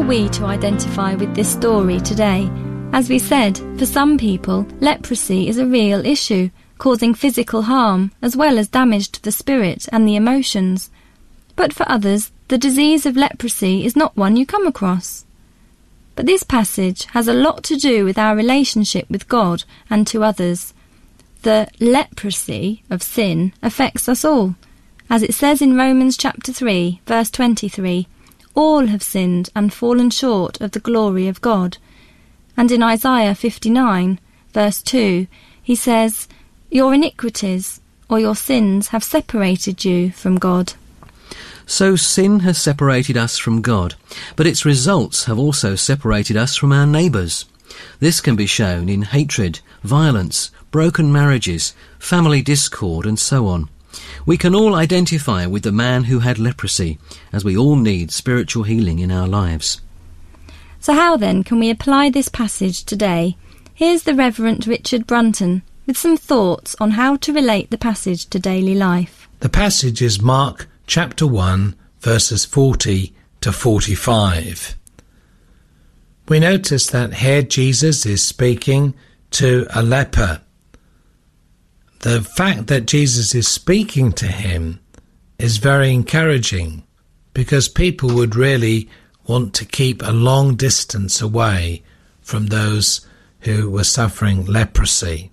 we to identify with this story today? As we said, for some people, leprosy is a real issue, causing physical harm as well as damage to the spirit and the emotions. But for others, the disease of leprosy is not one you come across. But this passage has a lot to do with our relationship with God and to others. The leprosy of sin affects us all. As it says in Romans chapter 3, verse 23, all have sinned and fallen short of the glory of God. And in Isaiah 59, verse 2, he says, your iniquities or your sins have separated you from God. So sin has separated us from God, but its results have also separated us from our neighbours. This can be shown in hatred, violence, broken marriages, family discord, and so on. We can all identify with the man who had leprosy, as we all need spiritual healing in our lives. So how then can we apply this passage today? Here's the Reverend Richard Brunton with some thoughts on how to relate the passage to daily life. The passage is Mark chapter 1, verses 40 to 45. We notice that here Jesus is speaking to a leper. The fact that Jesus is speaking to him is very encouraging, because people would really want to keep a long distance away from those who were suffering leprosy.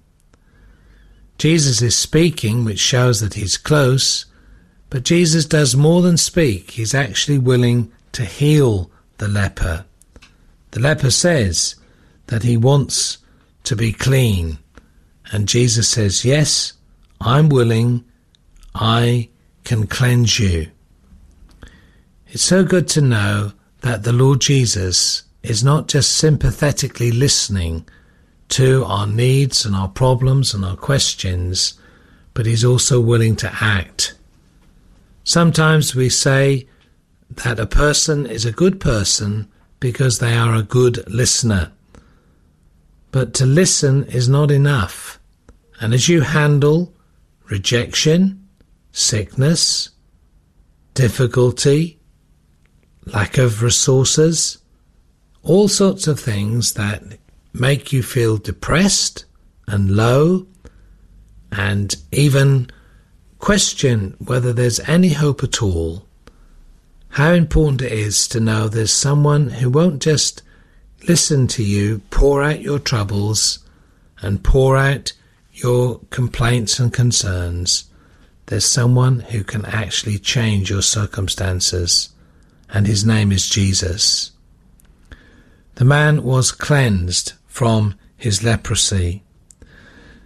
Jesus is speaking, which shows that he's close, but Jesus does more than speak. He's actually willing to heal the leper. The leper says that he wants to be clean, and Jesus says, yes, I'm willing, I can cleanse you. It's so good to know that the Lord Jesus is not just sympathetically listening to our needs and our problems and our questions, but he's also willing to act. Sometimes we say that a person is a good person because they are a good listener. But to listen is not enough. And as you handle rejection, sickness, difficulty, lack of resources, all sorts of things that make you feel depressed and low, and even question whether there's any hope at all, how important it is to know there's someone who won't just listen to you pour out your troubles and pour out your complaints and concerns. There's someone who can actually change your circumstances, and his name is Jesus. The man was cleansed from his leprosy.